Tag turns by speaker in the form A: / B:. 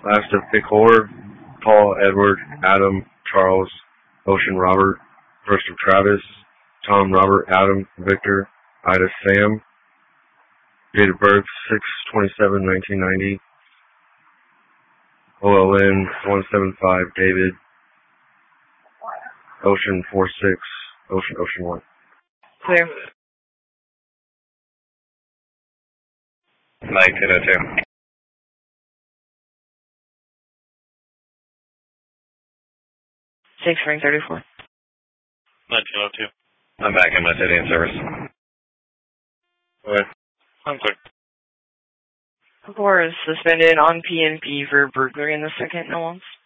A: Last of Picor, Paul, Edward, Adam, Charles, Ocean, Robert. First of Travis, Tom, Robert, Adam, Victor, Ida, Sam. Date of birth, 6/27/1990. OLN 175, David. Ocean 46, Ocean 1.
B: Clear.
C: Mike 202.
B: 6/34.
D: 1902.
C: I'm back in my city in service.
A: Okay.
D: I'm clear.
B: Picor is suspended on PNP for burglary in the second. No one's